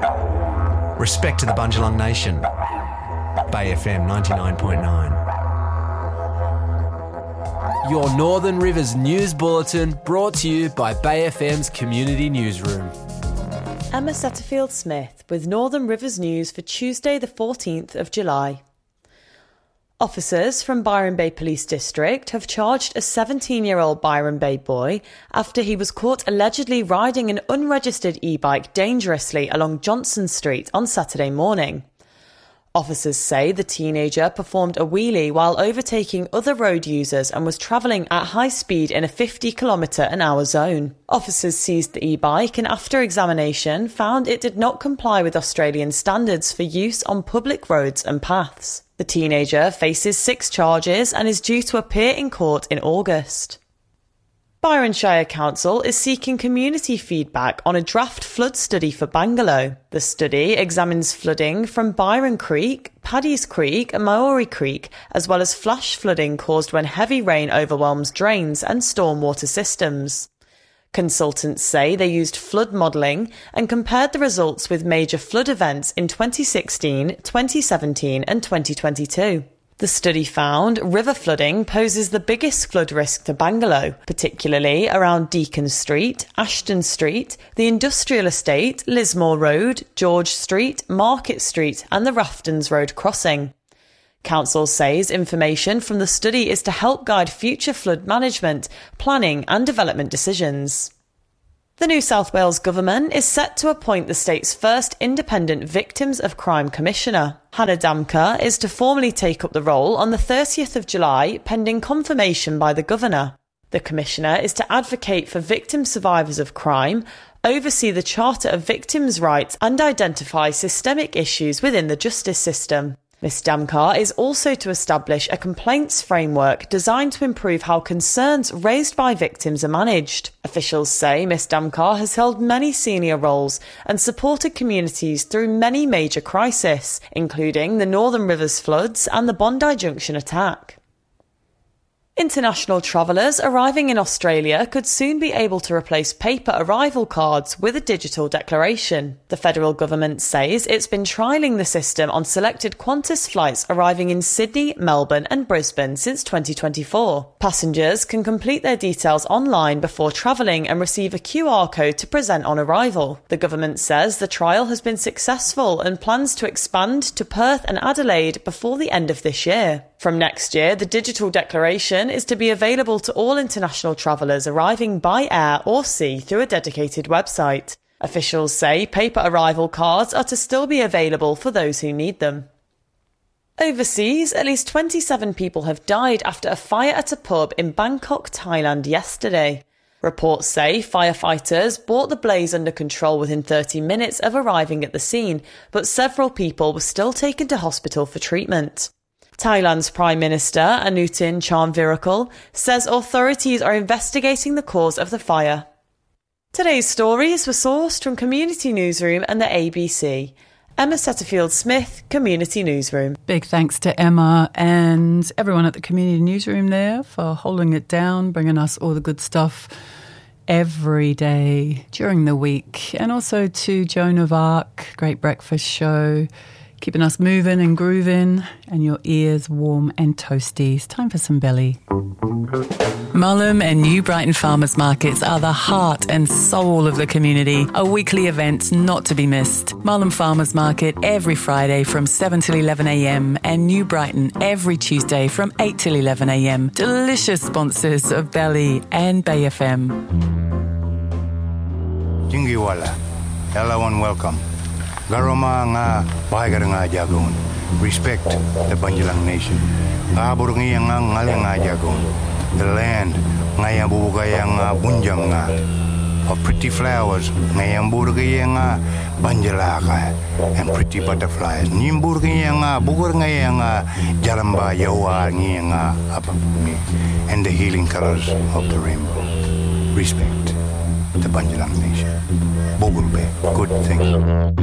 Respect to the Bundjalung Nation. Bay FM 99.9. Your Northern Rivers News Bulletin brought to you by Bay FM's Community Newsroom. Emma Setterfield-Smith with Northern Rivers News for Tuesday the 14th of July. Officers from Byron Bay Police District have charged a 17-year-old Byron Bay boy after he was caught allegedly riding an unregistered e-bike dangerously along Johnson Street on Saturday morning. Officers say the teenager performed a wheelie while overtaking other road users and was travelling at high speed in a 50km/h zone. Officers seized the e-bike and after examination found it did not comply with Australian standards for use on public roads and paths. The teenager faces 6 charges and is due to appear in court in August. Byron Shire Council is seeking community feedback on a draft flood study for Bangalow. The study examines flooding from Byron Creek, Paddy's Creek and Maori Creek, as well as flash flooding caused when heavy rain overwhelms drains and stormwater systems. Consultants say they used flood modelling and compared the results with major flood events in 2016, 2017 and 2022. The study found river flooding poses the biggest flood risk to Bangalow, particularly around Deacon Street, Ashton Street, the Industrial Estate, Lismore Road, George Street, Market Street and the Raftons Road crossing. Council says information from the study is to help guide future flood management, planning and development decisions. The New South Wales Government is set to appoint the state's first independent Victims of Crime Commissioner. Hannah Damker is to formally take up the role on the 30th of July, pending confirmation by the Governor. The Commissioner is to advocate for victim survivors of crime, oversee the Charter of Victims' Rights and identify systemic issues within the justice system. Ms Damkar is also to establish a complaints framework designed to improve how concerns raised by victims are managed. Officials say Ms Damkar has held many senior roles and supported communities through many major crises, including the Northern Rivers floods and the Bondi Junction attack. International travellers arriving in Australia could soon be able to replace paper arrival cards with a digital declaration. The federal government says it's been trialling the system on selected Qantas flights arriving in Sydney, Melbourne and Brisbane since 2024. Passengers can complete their details online before travelling and receive a QR code to present on arrival. The government says the trial has been successful and plans to expand to Perth and Adelaide before the end of this year. From next year, the digital declaration is to be available to all international travellers arriving by air or sea through a dedicated website. Officials say paper arrival cards are to still be available for those who need them. Overseas, at least 27 people have died after a fire at a pub in Bangkok, Thailand yesterday. Reports say firefighters brought the blaze under control within 30 minutes of arriving at the scene, but several people were still taken to hospital for treatment. Thailand's Prime Minister, Anutin Charnvirakul, says authorities are investigating the cause of the fire. Today's stories were sourced from Community Newsroom and the ABC. Emma Setterfield-Smith, Community Newsroom. Big thanks to Emma and everyone at the Community Newsroom there for holding it down, bringing us all the good stuff every day during the week. And also to Joan of Arc, great breakfast show, keeping us moving and grooving and your ears warm and toasty. It's time for some belly. Mullum and New Brighton Farmers Markets are the heart and soul of the community, a weekly event not to be missed. Mullum Farmers Market every Friday from 7 till 11am and New Brighton every Tuesday from 8 till 11am. Delicious sponsors of Belly and Bay FM. Jingiwala, hello and welcome. Garoma nga bahagar nga jagon. Respect the Bundjalung Nation. Ngabur nga ngale nga jagon. The land nga yambugay nga bunjang nga. Of pretty flowers nga yamburgay nga banjalaka and pretty butterflies. Nimburgay nga bugur nga jaramba yawa nga apapumi and the healing colors of the rainbow. Respect the Bundjalung Nation. Bogulbe, good thing.